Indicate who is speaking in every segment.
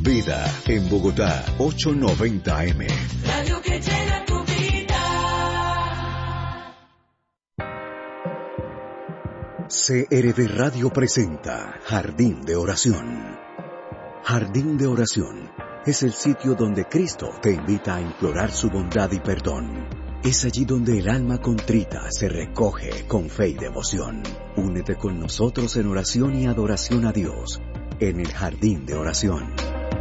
Speaker 1: Vida en Bogotá, 890 AM.
Speaker 2: Radio que llena tu vida.
Speaker 1: CRD Radio presenta Jardín de Oración. Jardín de Oración es el sitio donde Cristo te invita a implorar su bondad y perdón. Es allí donde el alma contrita se recoge con fe y devoción. Únete con nosotros en oración y adoración a Dios en el Jardín de Oración.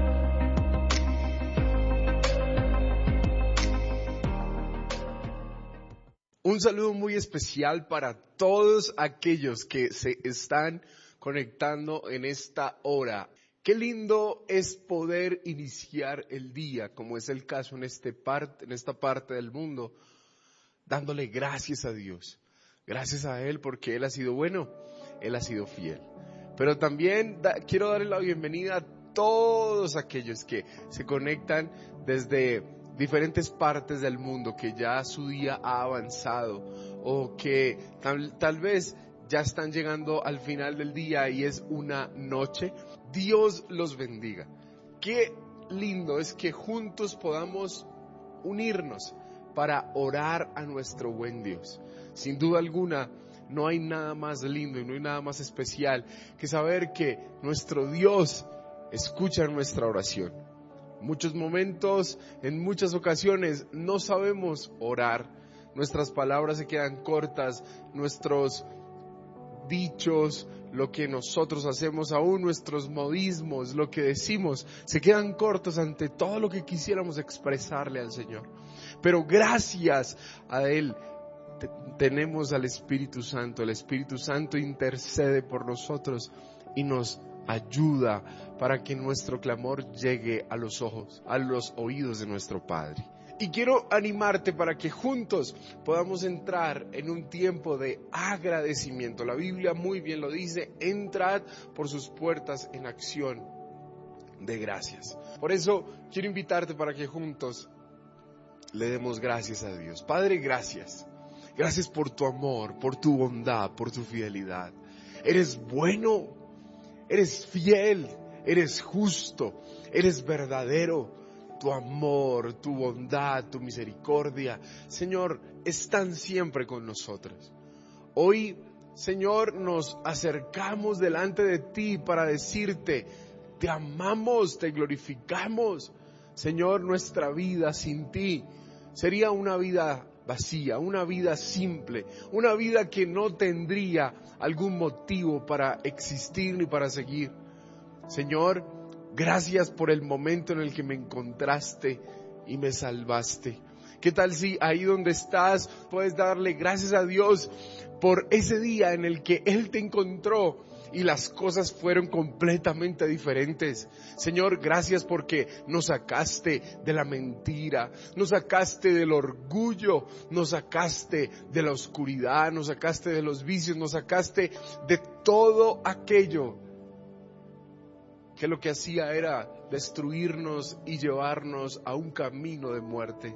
Speaker 3: Un saludo muy especial para todos aquellos que se están conectando en esta hora. Qué lindo es poder iniciar el día, como es el caso en esta parte del mundo, dándole gracias a Dios. Gracias a Él porque Él ha sido bueno, Él ha sido fiel. Pero también quiero darle la bienvenida a todos aquellos que se conectan desde diferentes partes del mundo, que ya su día ha avanzado o que tal vez ya están llegando al final del día y es una noche. Dios los bendiga. Qué lindo es que juntos podamos unirnos para orar a nuestro buen Dios. Sin duda alguna, no hay nada más lindo y no hay nada más especial que saber que nuestro Dios escucha nuestra oración. Muchos momentos, en muchas ocasiones, no sabemos orar. Nuestras palabras se quedan cortas, nuestros dichos, lo que nosotros hacemos, aún nuestros modismos, lo que decimos, se quedan cortos ante todo lo que quisiéramos expresarle al Señor. Pero gracias a Él tenemos al Espíritu Santo. El Espíritu Santo intercede por nosotros y nos ayuda para que nuestro clamor llegue a los oídos de nuestro Padre. Y quiero animarte para que juntos podamos entrar en un tiempo de agradecimiento. La Biblia muy bien lo dice: entrad por sus puertas en acción de gracias. Por eso quiero invitarte para que juntos le demos gracias a Dios. Padre, gracias. Gracias por tu amor, por tu bondad, por tu fidelidad. Eres bueno. Eres fiel, eres justo, eres verdadero. Tu amor, tu bondad, tu misericordia, Señor, están siempre con nosotros. Hoy, Señor, nos acercamos delante de ti para decirte: te amamos, te glorificamos. Señor, nuestra vida sin ti sería una vida vacía, una vida simple, una vida que no tendría algún motivo para existir ni para seguir. Señor, gracias por el momento en el que me encontraste y me salvaste. ¿Qué tal si ahí donde estás puedes darle gracias a Dios por ese día en el que Él te encontró y las cosas fueron completamente diferentes? Señor, gracias porque nos sacaste de la mentira, nos sacaste del orgullo, nos sacaste de la oscuridad, nos sacaste de los vicios, nos sacaste de todo aquello que lo que hacía era destruirnos y llevarnos a un camino de muerte.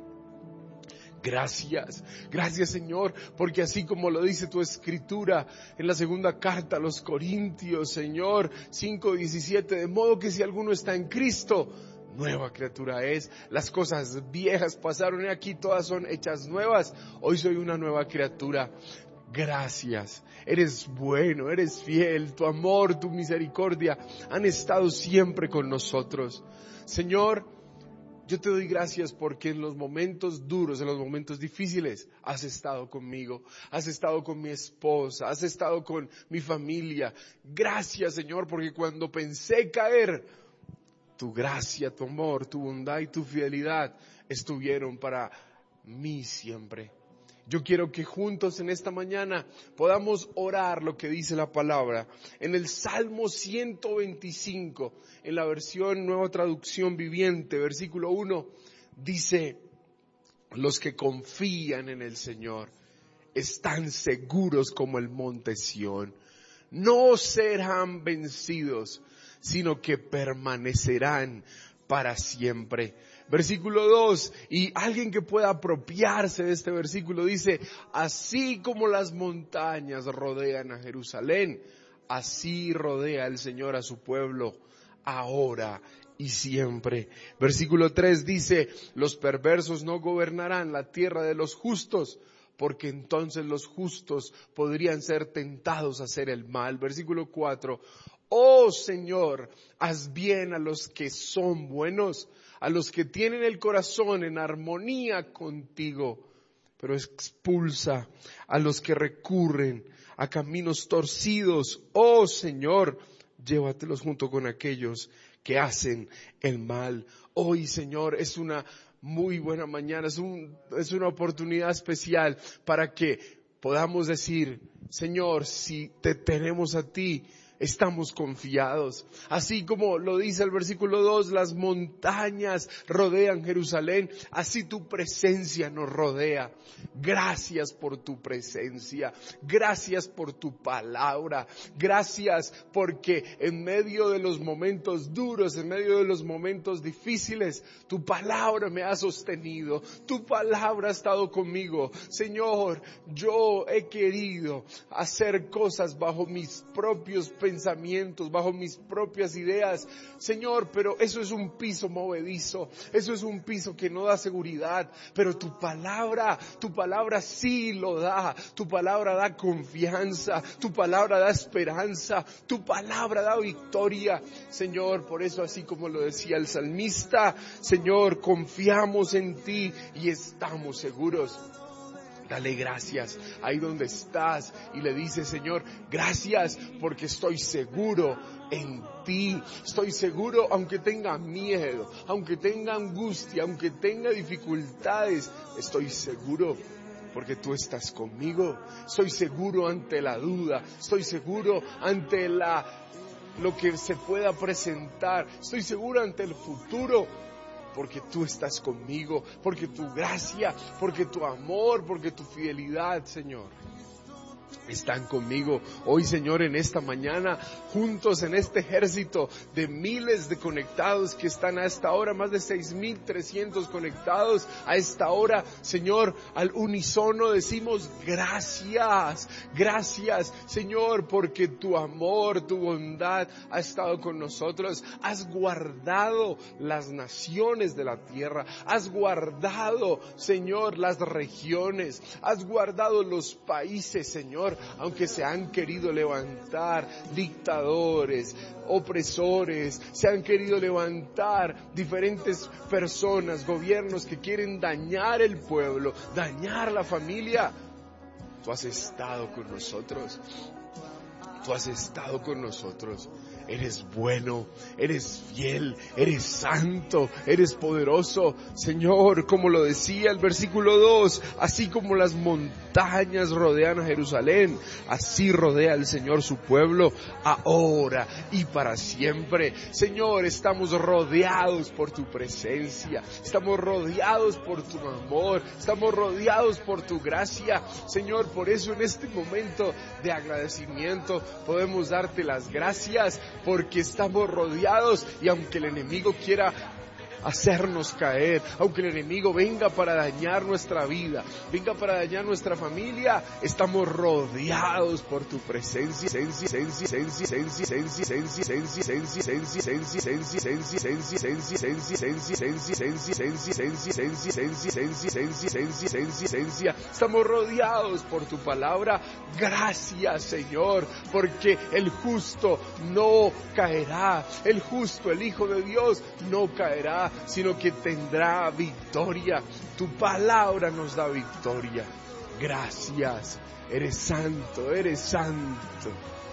Speaker 3: Gracias, gracias Señor, porque así como lo dice tu escritura en la segunda carta a los Corintios, Señor, 5:17, de modo que si alguno está en Cristo, nueva criatura es. Las cosas viejas pasaron y aquí todas son hechas nuevas. Hoy soy una nueva criatura. Gracias, eres bueno, eres fiel, tu amor, tu misericordia han estado siempre con nosotros. Señor, yo te doy gracias porque en los momentos duros, en los momentos difíciles, has estado conmigo, has estado con mi esposa, has estado con mi familia. Gracias, Señor, porque cuando pensé caer, tu gracia, tu amor, tu bondad y tu fidelidad estuvieron para mí siempre. Yo quiero que juntos en esta mañana podamos orar lo que dice la palabra. En el Salmo 125, en la versión Nueva Traducción Viviente, versículo 1, dice: los que confían en el Señor están seguros como el monte Sión. No serán vencidos, sino que permanecerán para siempre. Versículo 2, y alguien que pueda apropiarse de este versículo dice: así como las montañas rodean a Jerusalén, así rodea el Señor a su pueblo, ahora y siempre. Versículo 3 dice, los perversos no gobernarán la tierra de los justos, porque entonces los justos podrían ser tentados a hacer el mal. Versículo 4, oh Señor, haz bien a los que son buenos, a los que tienen el corazón en armonía contigo, pero expulsa a los que recurren a caminos torcidos. Oh Señor, llévatelos junto con aquellos que hacen el mal. Hoy, Señor, es una muy buena mañana, es una oportunidad especial para que podamos decir, Señor, si te tenemos a ti, estamos confiados. Así como lo dice el versículo 2, las montañas rodean Jerusalén, así tu presencia nos rodea. Gracias por tu presencia, gracias por tu palabra, gracias porque en medio de los momentos duros, en medio de los momentos difíciles, tu palabra me ha sostenido, tu palabra ha estado conmigo. Señor, yo he querido hacer cosas bajo mis propios pensamientos, bajo mis propias ideas, Señor, pero eso es un piso movedizo, eso es un piso que no da seguridad, pero tu palabra sí lo da, tu palabra da confianza, tu palabra da esperanza, tu palabra da victoria, Señor. Por eso, así como lo decía el salmista, Señor, confiamos en ti y estamos seguros. Dale gracias ahí donde estás y le dices, Señor, gracias porque estoy seguro en ti. Estoy seguro aunque tenga miedo, aunque tenga angustia, aunque tenga dificultades. Estoy seguro porque tú estás conmigo. Estoy seguro ante la duda. Estoy seguro ante lo que se pueda presentar. Estoy seguro ante el futuro. Porque tú estás conmigo, porque tu gracia, porque tu amor, porque tu fidelidad, Señor, están conmigo. Hoy, Señor, en esta mañana, juntos en este ejército de miles de conectados que están a esta hora, más de 6,300 conectados a esta hora, Señor, al unísono decimos gracias, gracias, Señor, porque tu amor, tu bondad ha estado con nosotros. Has guardado las naciones de la tierra, has guardado, Señor, las regiones, has guardado los países, Señor, aunque se han querido levantar dictadores, opresores, se han querido levantar diferentes personas, gobiernos que quieren dañar el pueblo, dañar la familia. Tú has estado con nosotros. Tú has estado con nosotros. Eres bueno, eres fiel, eres santo, eres poderoso. Señor, como lo decía el versículo 2, así como las montañas rodean a Jerusalén, así rodea el Señor su pueblo, ahora y para siempre. Señor, estamos rodeados por tu presencia, estamos rodeados por tu amor, estamos rodeados por tu gracia. Señor, por eso en este momento de agradecimiento podemos darte las gracias, porque estamos rodeados y aunque el enemigo quiera hacernos caer, aunque el enemigo venga para dañar nuestra vida, venga para dañar nuestra familia, estamos rodeados por tu presencia. Estamos rodeados por tu palabra. Gracias, Señor, porque el justo no caerá, el justo, el Hijo de Dios, no caerá, sino que tendrá victoria. Tu palabra nos da victoria. Gracias. Eres santo, eres santo.